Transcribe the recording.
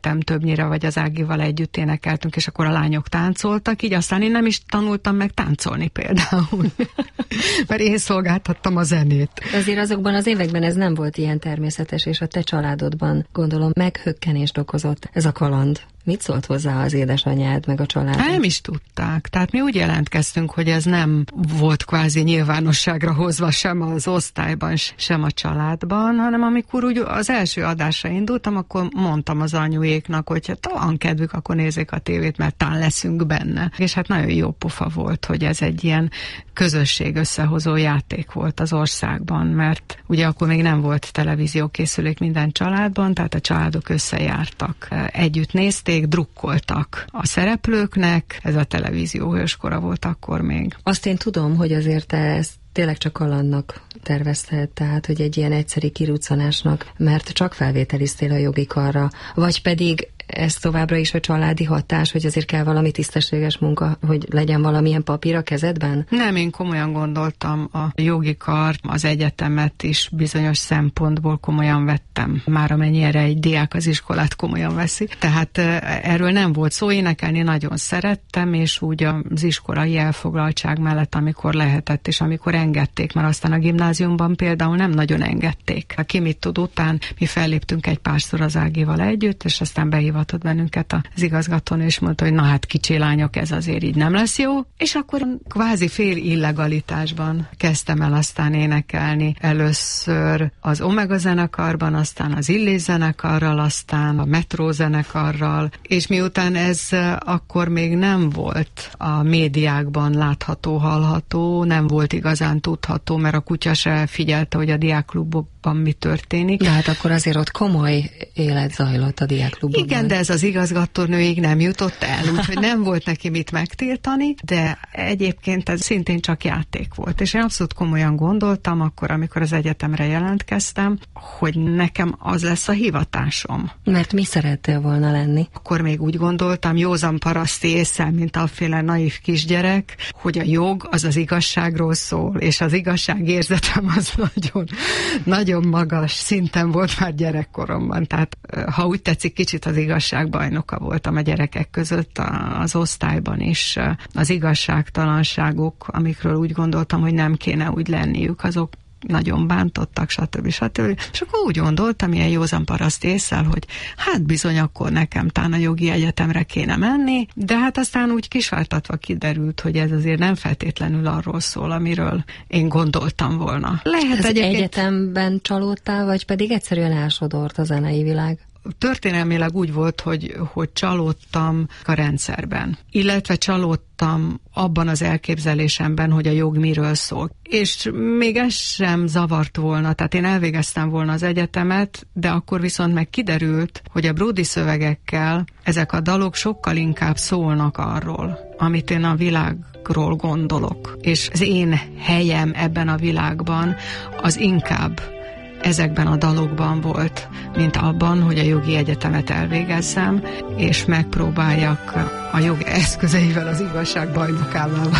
többnyire, vagy az Ágival együtt énekeltünk, és akkor a lányok táncoltak, így aztán én nem is tanultam meg táncolni például, mert én szolgáltattam a zenét. Azért azokban az években ez nem volt ilyen természetes, és a te családodban gondolom meghökkenést okozott ez a kaland. Mit szólt hozzá az édesanyád meg a család? Nem is tudták. Tehát mi úgy jelentkeztünk, hogy ez nem volt kvázi nyilvánosságra hozva sem az osztályban, sem a családban, hanem amikor úgy az első adásra indultam, akkor mondtam az anyuéknak, hogy hát talán kedvük, akkor nézzék a tévét, mert talán leszünk benne. És hát nagyon jó pofa volt, hogy ez egy ilyen közösség összehozó játék volt az országban, mert ugye akkor még nem volt televíziókészülék minden családban, tehát a családok összejártak, együtt nézték, drukkoltak a szereplőknek, ez a televízió hőskora volt akkor még. Azt én tudom, hogy azért te ezt tényleg csak kalandnak tervezted, tehát, hogy egy ilyen egyszeri kiruccanásnak, mert csak felvételiztél a jogi karra, vagy pedig ez továbbra is a családi hatás, hogy azért kell valami tisztességes munka, hogy legyen valamilyen papír a kezedben? Nem, én komolyan gondoltam a jogi kar, az egyetemet is bizonyos szempontból komolyan vettem. Már amennyire egy diák az iskolát komolyan veszi. Tehát erről nem volt szó, énekelni nagyon szerettem, és úgy az iskolai elfoglaltság mellett, amikor lehetett, és amikor engedték, mert aztán a gimnáziumban például nem nagyon engedték. Ki mit tud után, mi felléptünk egy párszor az Ágival együtt, és aztán behívatott bennünket az igazgatónő, és mondta, hogy na hát kicsi lányok, ez azért így nem lesz jó. És akkor kvázi fél illegalitásban kezdtem el aztán énekelni. Először az Omega zenekarban, aztán az Illés zenekarral, aztán a Metró zenekarral, és miután ez akkor még nem volt a médiákban látható, hallható, nem volt igazán tudható, mert a kutya se figyelte, hogy a diákklubokban mi történik. De hát akkor azért ott komoly élet zajlott a diákklubokban. Igen, de ez az igazgatónőig nem jutott el, úgyhogy nem volt neki mit megtiltani, de egyébként ez szintén csak játék volt. És én abszolút komolyan gondoltam akkor, amikor az egyetemre jelentkeztem, hogy nekem az lesz a hivatásom. Mert mi szerettél volna lenni? Akkor még úgy gondoltam, józan paraszti ésszel, mint afféle naív kisgyerek, hogy a jog az az igazságról szól, és az igazságérzetem az nagyon magas szinten volt már gyerekkoromban. Tehát ha úgy tetszik, kicsit az igazságbajnoka voltam a gyerekek között az osztályban is. Az igazságtalanságok, amikről úgy gondoltam, hogy nem kéne úgy lenniük, azok nagyon bántottak, stb. És akkor úgy gondoltam, ilyen józan paraszt ésszel, hogy hát bizony akkor nekem tán a jogi egyetemre kéne menni, de hát aztán úgy kisvártatva kiderült, hogy ez azért nem feltétlenül arról szól, amiről én gondoltam volna. Lehet az egyetemben csalódtál, vagy pedig egyszerűen elsodort a zenei világ? Történelmileg úgy volt, hogy csalódtam a rendszerben, illetve csalódtam abban az elképzelésemben, hogy a jog miről szól. És még ez sem zavart volna, tehát én elvégeztem volna az egyetemet, de akkor viszont meg kiderült, hogy a Bródi szövegekkel ezek a dalok sokkal inkább szólnak arról, amit én a világról gondolok. És az én helyem ebben a világban az inkább ezekben a dalokban volt, mint abban, hogy a jogi egyetemet elvégezzem, és megpróbáljak a jog eszközeivel az igazság bajnokává válni.